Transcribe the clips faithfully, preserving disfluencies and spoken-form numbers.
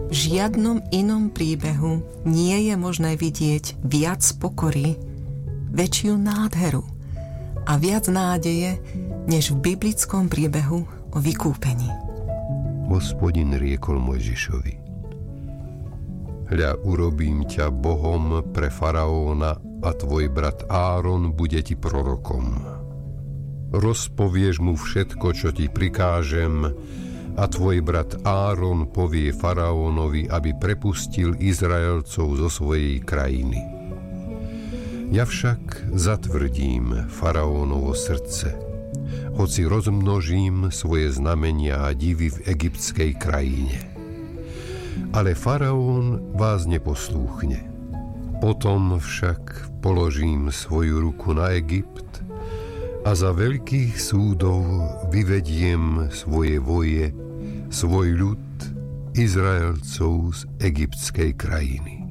V žiadnom inom príbehu nie je možné vidieť viac pokory, väčšiu nádheru a viac nádeje, než v biblickom príbehu o vykúpení. Hospodin riekol Mojžišovi: Hľa, urobím ťa Bohom pre faraóna a tvoj brat Áron bude ti prorokom. Rozpovieš mu všetko, čo ti prikážem, a tvoj brat Áron povie faraónovi, aby prepustil Izraelcov zo svojej krajiny. Ja však zatvrdím faraónovo srdce, hoci rozmnožím svoje znamenia a divy v egyptskej krajine. Ale faraón vás neposlúchne. Potom však položím svoju ruku na Egypt a za veľkých súdov vyvediem svoje voje, svoj ľud, Izraelcov z egyptskej krajiny.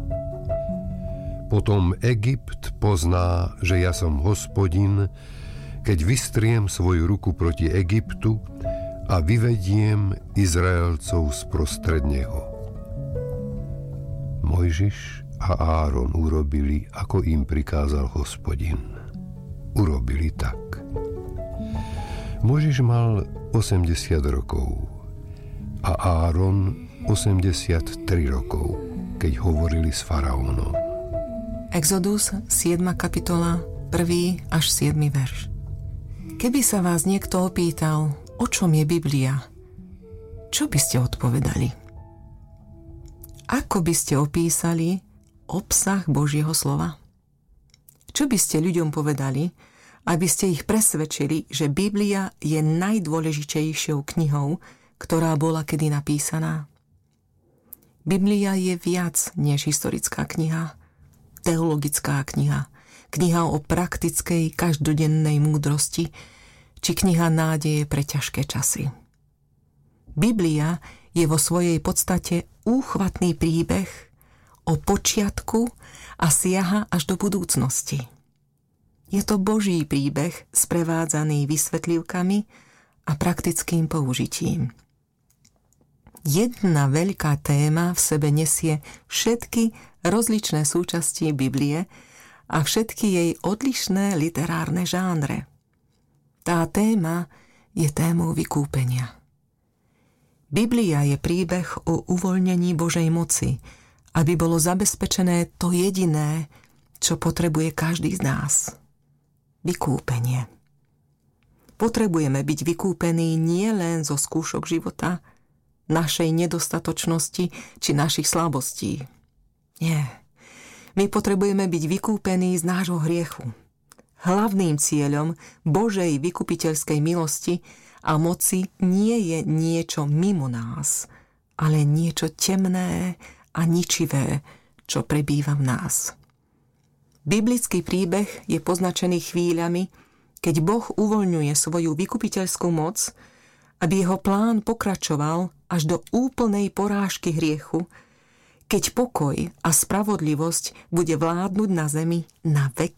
Potom Egypt pozná, že ja som Hospodin, keď vystriem svoju ruku proti Egyptu a vyvediem Izraelcov sprostred neho. Mojžiš a Áron urobili, ako im prikázal Hospodin. Urobili tak. Mojžiš mal osemdesiat rokov a Áron osemdesiattri rokov, keď hovorili s faraónom. Exodus siedma kapitola, prvý až siedmy verš. Keby sa vás niekto opýtal, o čom je Biblia, čo by ste odpovedali? Ako by ste opísali obsah Božieho slova? Čo by ste ľuďom povedali, aby ste ich presvedčili, že Biblia je najdôležitejšou knihou, ktorá bola kedy napísaná? Biblia je viac než historická kniha, teologická kniha, kniha o praktickej každodennej múdrosti či kniha nádeje pre ťažké časy. Biblia je vo svojej podstate úchvatný príbeh o počiatku a siaha až do budúcnosti. Je to Boží príbeh sprevádzaný vysvetlivkami a praktickým použitím. Jedna veľká téma v sebe nesie všetky rozličné súčasti Biblie a všetky jej odlišné literárne žánre. Tá téma je témou vykúpenia. Biblia je príbeh o uvoľnení Božej moci, aby bolo zabezpečené to jediné, čo potrebuje každý z nás. Vykúpenie. Potrebujeme byť vykúpení nie len zo skúšok života, našej nedostatočnosti či našich slabostí. Nie. My potrebujeme byť vykúpení z nášho hriechu. Hlavným cieľom Božej vykupiteľskej milosti a moci nie je niečo mimo nás, ale niečo temné a ničivé, čo prebýva v nás. Biblický príbeh je poznačený chvíľami, keď Boh uvoľňuje svoju vykupiteľskú moc, aby jeho plán pokračoval až do úplnej porážky hriechu, keď pokoj a spravodlivosť bude vládnuť na zemi na veky